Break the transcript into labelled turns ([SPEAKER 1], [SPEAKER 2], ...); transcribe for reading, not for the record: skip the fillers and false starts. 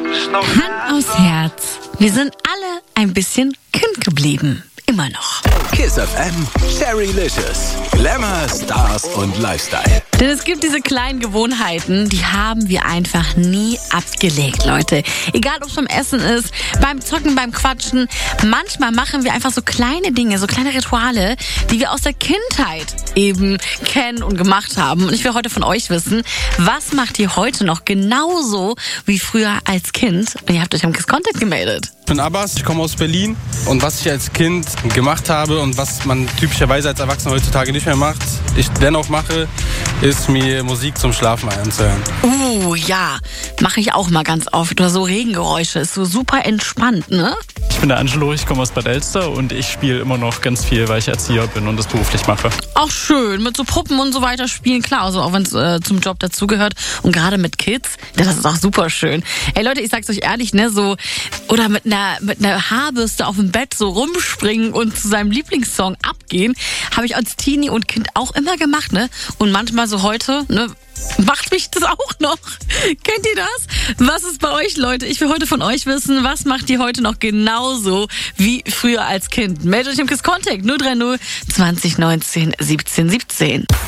[SPEAKER 1] Hand aufs Herz. Wir sind alle ein bisschen Kind geblieben. Immer noch.
[SPEAKER 2] Kiss FM, Sherrylicious. Glamour, Stars und Lifestyle.
[SPEAKER 1] Denn es gibt diese kleinen Gewohnheiten, die haben wir einfach nie abgelegt, Leute. Egal, ob es beim Essen ist, beim Zocken, beim Quatschen. Manchmal machen wir einfach so kleine Dinge, so kleine Rituale, die wir aus der Kindheit eben kennen und gemacht haben. Und ich will heute von euch wissen, was macht ihr heute noch genauso wie früher als Kind? Und ihr habt euch am Kiss Content gemeldet.
[SPEAKER 3] Ich bin Abbas, ich komme aus Berlin und was ich als Kind gemacht habe und was man typischerweise als Erwachsener heutzutage nicht mehr macht, ich dennoch mache, ist mir Musik zum Schlafen anzuhören.
[SPEAKER 1] Ja, mache ich auch mal ganz oft. Oder so Regengeräusche, ist so super entspannt, ne?
[SPEAKER 4] Ich bin der Angelo, ich komme aus Bad Elster und ich spiele immer noch ganz viel, weil ich Erzieher bin und das beruflich mache.
[SPEAKER 1] Auch schön, mit so Puppen und so weiter spielen, klar, also auch wenn es zum Job dazugehört. Und gerade mit Kids, das ist auch super schön. Ey Leute, ich sag's euch ehrlich, ne, so, oder mit einer Haarbürste auf dem Bett so rumspringen und zu seinem Lieblingssong abgehen, habe ich als Teenie und Kind auch immer gemacht, ne? Und manchmal so heute, ne, macht mich das auch noch. Kennt ihr das? Was ist bei euch, Leute? Ich will heute von euch wissen, was macht ihr heute noch genauso wie früher als Kind? Meldet euch im Kiss Contact 030 20 19 17 17.